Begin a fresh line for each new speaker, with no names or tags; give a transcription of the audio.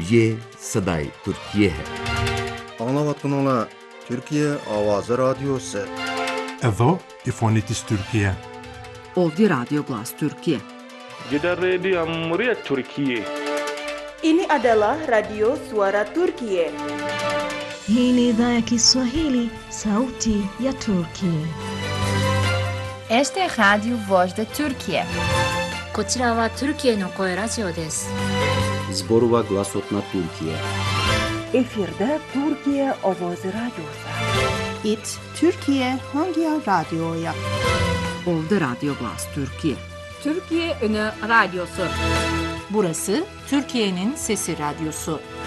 ये सदाई Türkiye है।
Anlavatkanlar Türkiye Avazı Radyosu.
Εδώ η φωνή της Τουρκία.
Ovdje Radio Glas Türkiye.
Gidan rediyon muryar Türkiye.
Ini adalah Radio Suara Turkiye.
Hii ni idhaa ya Kiswahili, sauti ya Turkiye.
Este es Radio Voz de Turkiye.
こちらはトルキエの声ラジオです。
Zborova Glasotna Türkiye.
Efirde Türkiye Avazı Radyosu.
İt Türkiye Hangi Radyo'ya?
Ovdje Radio Glas Türkiye.
Türkiye Önü Radyosu.
Burası Türkiye'nin Sesi Radyosu.